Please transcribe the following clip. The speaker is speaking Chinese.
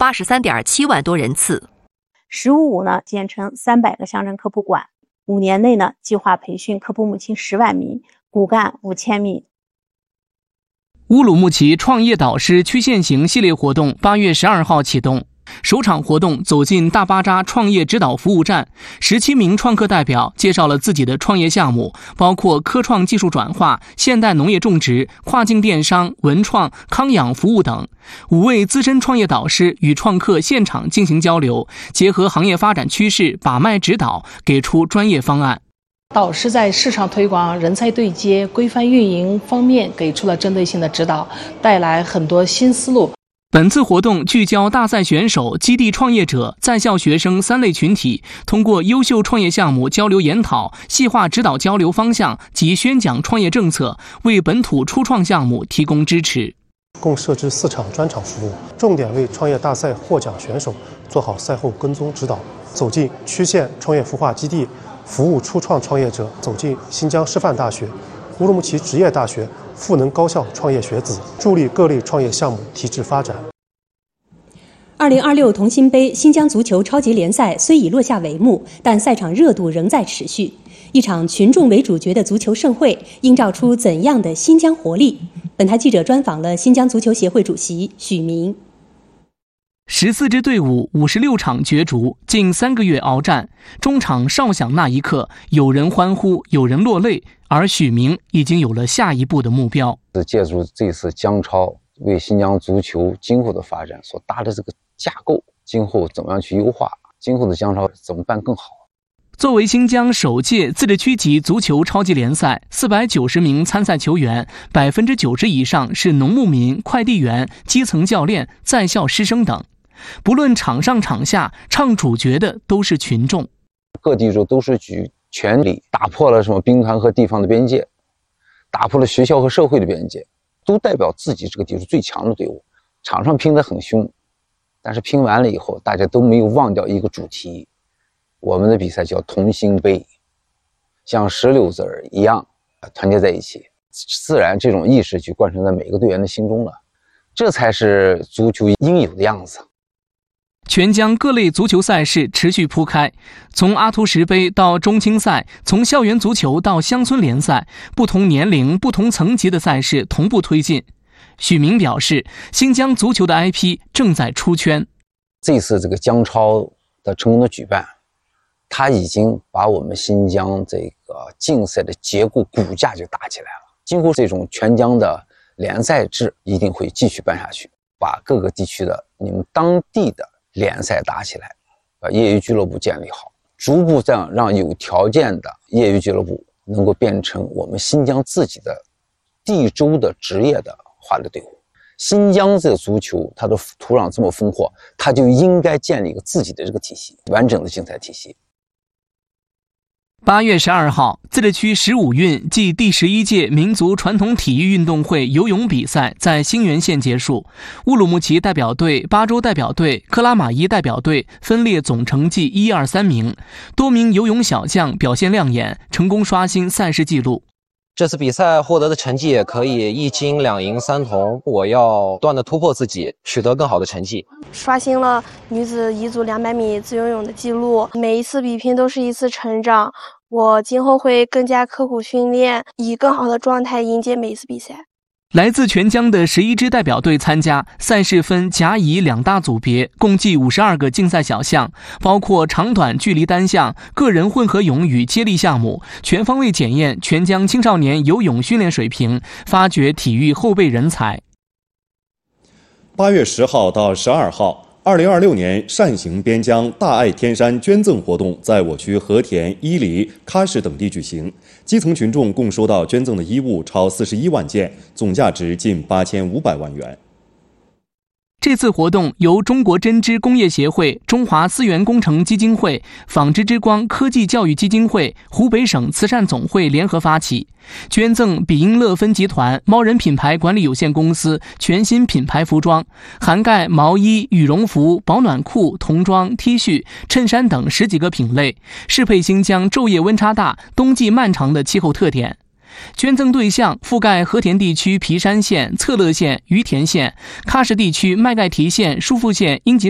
83.7万多人次。 “15+5”呢，建成300个乡镇科普馆，5年内呢，计划培训科普母亲10万名，骨干5000名。 乌鲁木齐创业导师曲线行系列活动8月12号启动。首场活动走进大巴扎创业指导服务站，17名创客代表介绍了自己的创业项目，包括科创技术转化、现代农业种植、跨境电商、文创、康养服务等。5位资深创业导师与创客现场进行交流，结合行业发展趋势把脉指导，给出专业方案。 导师在市场推广、人才对接、规范运营方面给出了针对性的指导，带来很多新思路。 本次活动聚焦大赛选手、基地创业者、在校学生3类群体，通过优秀创业项目交流研讨，细化指导交流方向及宣讲创业政策，为本土初创项目提供支持。 共设置4场专场服务，重点为创业大赛获奖选手做好赛后跟踪指导，走进区县创业孵化基地，服务初创创业者，走进新疆师范大学、乌鲁木齐职业大学、赋能高校创业学子，助力各类创业项目提质发展。 2026同心杯新疆足球超级联赛虽已落下帷幕，但赛场热度仍在持续。一场群众为主角的足球盛会，映照出怎样的新疆活力？本台记者专访了新疆足球协会主席许明。 14支队伍56场角逐，近3个月鏖战，中场哨响那一刻，有人欢呼，有人落泪，而许明已经有了下一步的目标。 借助这次疆超，为新疆足球今后的发展所搭的这个架构，今后怎么样去优化，今后的疆超怎么办更好。 作为新疆首届自治区级足球超级联赛，490名参赛球员，90%以上是农牧民、快递员、基层教练、在校师生等。不论场上场下，唱主角的都是群众。 各地州都是举全力打破了什么兵团和地方的边界，打破了学校和社会的边界，都代表自己这个地区最强的队伍。场上拼得很凶，但是拼完了以后，大家都没有忘掉一个主题，我们的比赛叫同心杯，像石榴籽儿一样团结在一起，自然这种意识就贯穿在每个队员的心中了，这才是足球应有的样子。 全疆各类足球赛事持续铺开，从阿图什杯到中青赛，从校园足球到乡村联赛，不同年龄、不同层级的赛事同步推进。许明表示，新疆足球的 IP 正在出圈。 这次这个疆超的成功的举办，它已经把我们新疆这个竞赛的结构骨架就打起来了。今后这种全疆的联赛制一定会继续办下去，把各个地区的你们当地的联赛打起来，把业余俱乐部建立好，逐步这样让有条件的业余俱乐部能够变成我们新疆自己的地州的职业的化的队伍。新疆这个足球它的土壤这么丰阔，它就应该建立一个自己的这个体系，完整的竞赛体系。 8月12号，自治区15运暨第11届民族传统体育运动会游泳比赛在兴源县结束。乌鲁木齐代表队、巴州代表队、克拉玛依代表队分列总成绩1、2、3名，多名游泳小将表现亮眼，成功刷新赛事纪录。 这次比赛获得的成绩可以1金2银3铜，我要不断的突破自己，取得更好的成绩。 刷新了女子1组200米自由泳的记录，每一次比拼都是一次成长。我今后会更加刻苦训练，以更好的状态迎接每一次比赛。 来自全疆的11支代表队参加，赛事分甲乙2大组别，共计52个竞赛小项，包括长短距离单项、个人混合泳与接力项目，全方位检验全疆青少年游泳训练水平，发掘体育后备人才。 8月10号到12号，2026年善行边疆大爱天山捐赠活动在我区和田、伊犁、喀什等地举行，基层群众共收到捐赠的衣物超41万件，总价值近8500万元。 这次活动由中国针织工业协会、中华资源工程基金会、纺织之光科技教育基金会、湖北省慈善总会联合发起，捐赠比英乐芬集团猫人品牌管理有限公司全新品牌服装，涵盖毛衣、羽绒服、保暖裤、童装、T 恤、衬衫等10几个品类，适配新疆昼夜温差大、冬季漫长的气候特点。捐赠对象覆盖和田地区皮山县、策勒县、于田县，喀什地区麦盖提县、舒富县、英吉